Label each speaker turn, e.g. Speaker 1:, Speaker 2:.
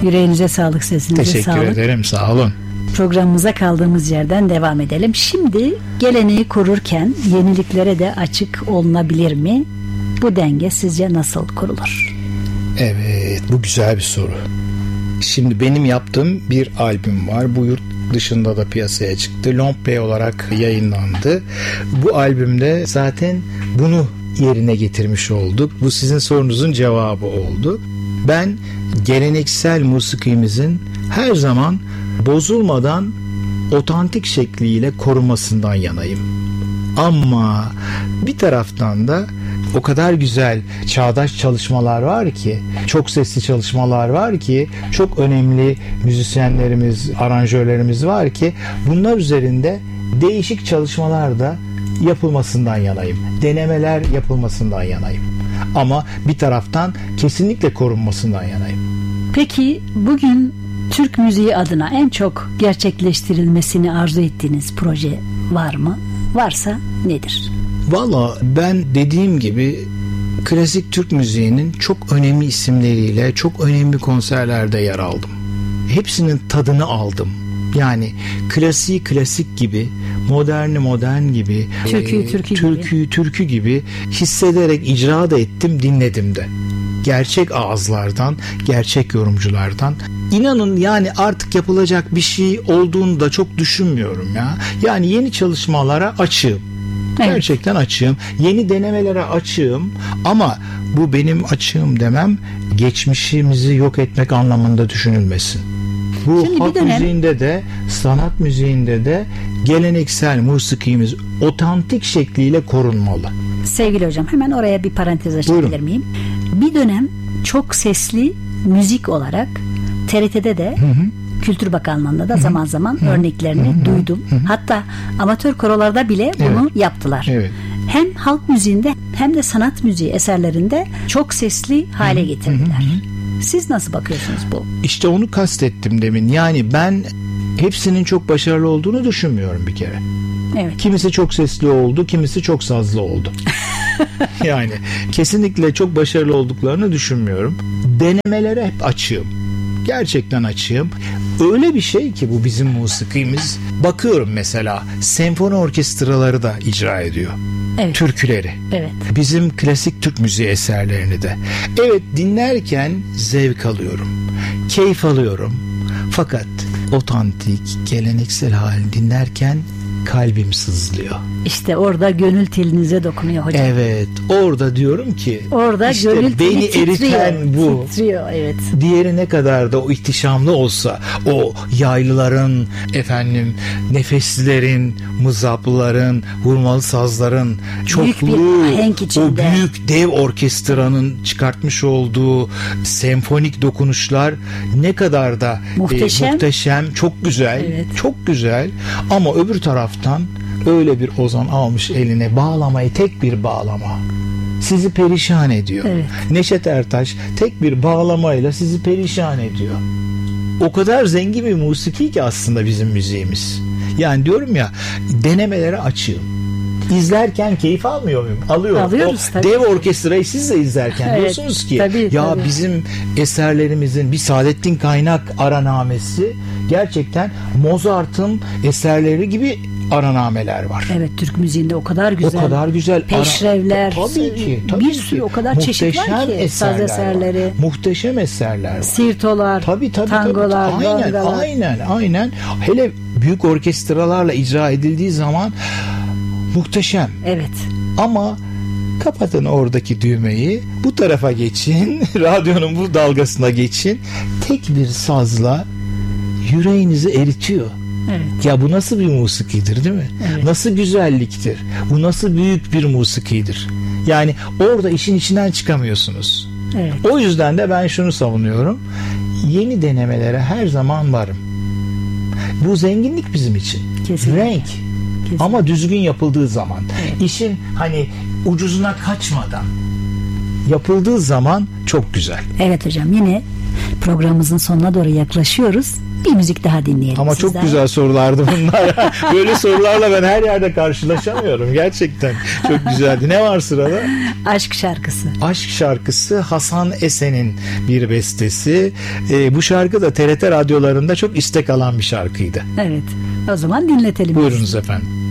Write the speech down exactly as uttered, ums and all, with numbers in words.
Speaker 1: Yüreğinize sağlık, sesinize
Speaker 2: Teşekkür
Speaker 1: sağlık.
Speaker 2: Teşekkür ederim, sağ olun.
Speaker 1: Programımıza kaldığımız yerden devam edelim. Şimdi geleneği korurken yeniliklere de açık olunabilir mi? Bu denge sizce nasıl kurulur?
Speaker 2: Evet, bu güzel bir soru. Şimdi benim yaptığım bir albüm var. Bu yurt dışında da piyasaya çıktı. Long play olarak yayınlandı. Bu albümde zaten bunu yerine getirmiş olduk. Bu sizin sorunuzun cevabı oldu. Ben geleneksel musikimizin her zaman bozulmadan otantik şekliyle korunmasından yanayım. Ama bir taraftan da o kadar güzel çağdaş çalışmalar var ki, çok sesli çalışmalar var ki, çok önemli müzisyenlerimiz, aranjörlerimiz var ki bunlar üzerinde değişik çalışmalar da yapılmasından yanayım. Denemeler yapılmasından yanayım. Ama bir taraftan kesinlikle korunmasından yanayım.
Speaker 1: Peki bugün Türk müziği adına en çok gerçekleştirilmesini arzu ettiğiniz proje var mı? Varsa nedir?
Speaker 2: Valla ben dediğim gibi klasik Türk müziğinin çok önemli isimleriyle çok önemli konserlerde yer aldım. Hepsinin tadını aldım. Yani klasiği klasik gibi, moderni modern gibi,
Speaker 1: türküyü türkü,
Speaker 2: türküyü türkü gibi hissederek icra da ettim, dinledim de. Gerçek ağızlardan, gerçek yorumculardan. İnanın yani artık yapılacak bir şey olduğunu da çok düşünmüyorum ya. Yani yeni çalışmalara açığım. Evet. Gerçekten açığım. Yeni denemelere açığım. Ama bu benim açığım demem geçmişimizi yok etmek anlamında düşünülmesin. Bu
Speaker 1: Şimdi
Speaker 2: halk
Speaker 1: dönem...
Speaker 2: müziğinde de, sanat müziğinde de geleneksel musikimiz otantik şekliyle korunmalı.
Speaker 1: Sevgili hocam, hemen oraya bir parantez açabilir
Speaker 2: Buyurun.
Speaker 1: miyim? Bir dönem çok sesli müzik olarak T R T'de de, hı hı, Kültür Bakanlığı'nda da, hı hı, zaman zaman, hı hı, örneklerini, hı hı, duydum. Hı hı. Hatta amatör korolarda bile bunu, evet, yaptılar. Evet. Hem halk müziğinde hem de sanat müziği eserlerinde çok sesli hale, hı hı, getirdiler. Hı hı. Siz nasıl bakıyorsunuz bu?
Speaker 2: İşte onu kastettim demin. Yani ben hepsinin çok başarılı olduğunu düşünmüyorum bir kere. Evet. Kimisi çok sesli oldu, kimisi çok sazlı oldu. Yani kesinlikle çok başarılı olduklarını düşünmüyorum. Denemelere hep açığım. Gerçekten açığım. Öyle bir şey ki bu bizim musikimiz. Bakıyorum mesela senfoni orkestraları da icra ediyor. Evet. Türküleri. Evet. Bizim klasik Türk müziği eserlerini de. Evet, dinlerken zevk alıyorum. Keyif alıyorum. Fakat otantik, geleneksel halini dinlerken kalbim sızlıyor.
Speaker 1: İşte orada gönül telinize dokunuyor hocam.
Speaker 2: Evet, orada diyorum ki
Speaker 1: orada
Speaker 2: işte
Speaker 1: gönül
Speaker 2: beni
Speaker 1: titriyor,
Speaker 2: eriten bu.
Speaker 1: Titriyor, evet.
Speaker 2: Diğeri ne kadar da o ihtişamlı olsa, o yaylıların, efendim nefeslilerin, mızaplıların, vurmalı sazların çokluğu, o büyük dev orkestranın çıkartmış olduğu senfonik dokunuşlar ne kadar da muhteşem, e, muhteşem çok güzel, evet, çok güzel. Ama öbür taraftan öyle bir ozan almış eline, bağlamayı tek bir bağlama sizi perişan ediyor. Evet. Neşet Ertaş tek bir bağlamayla sizi perişan ediyor. O kadar zengin bir musiki ki aslında bizim müziğimiz. Yani diyorum ya, denemelere açığım. İzlerken keyif almıyor muyum? Alıyorum.
Speaker 1: Alıyoruz,
Speaker 2: o
Speaker 1: tabii.
Speaker 2: Dev orkestrayı siz de izlerken evet, diyorsunuz ki
Speaker 1: tabii,
Speaker 2: ya
Speaker 1: tabii,
Speaker 2: bizim eserlerimizin bir Saadettin Kaynak aranamesi, gerçekten Mozart'ın eserleri gibi aranameler var.
Speaker 1: Evet, Türk müziğinde o kadar güzel.
Speaker 2: O kadar güzel.
Speaker 1: Peşrevler.
Speaker 2: Ara... Tabii ki. Tabii
Speaker 1: bir sürü
Speaker 2: ki.
Speaker 1: o kadar
Speaker 2: Muhteşem
Speaker 1: çeşit var ki. Saz eserleri.
Speaker 2: Var. Muhteşem eserler var.
Speaker 1: Sirtolar.
Speaker 2: Tabii, tabii,
Speaker 1: tangolar.
Speaker 2: Tabii. Aynen,
Speaker 1: dongalar.
Speaker 2: aynen, aynen. Hele büyük orkestralarla icra edildiği zaman muhteşem.
Speaker 1: Evet.
Speaker 2: Ama kapatın oradaki düğmeyi, bu tarafa geçin, radyonun bu dalgasına geçin. Tek bir sazla yüreğinizi eritiyor. Evet. Ya bu nasıl bir musikidir, değil mi? Evet. Nasıl güzelliktir. Bu nasıl büyük bir musikidir. Yani orada işin içinden çıkamıyorsunuz. Evet. O yüzden de ben şunu savunuyorum. Yeni denemelere her zaman varım. Bu zenginlik bizim için.
Speaker 1: Kesinlikle.
Speaker 2: Renk.
Speaker 1: Kesinlikle.
Speaker 2: Ama düzgün yapıldığı zaman. Evet. İşin hani ucuzuna kaçmadan yapıldığı zaman çok güzel.
Speaker 1: Evet hocam, yine programımızın sonuna doğru yaklaşıyoruz. Bir müzik daha dinleyelim.
Speaker 2: Ama
Speaker 1: sizden.
Speaker 2: çok güzel sorulardı bunlar. Böyle sorularla ben her yerde karşılaşamıyorum. Gerçekten çok güzeldi. Ne var sırada?
Speaker 1: Aşk şarkısı.
Speaker 2: Aşk şarkısı Hasan Esen'in bir bestesi. Ee, bu şarkı da T R T radyolarında çok istek alan bir şarkıydı.
Speaker 1: Evet. O zaman dinletelim.
Speaker 2: Buyurunuz efendim.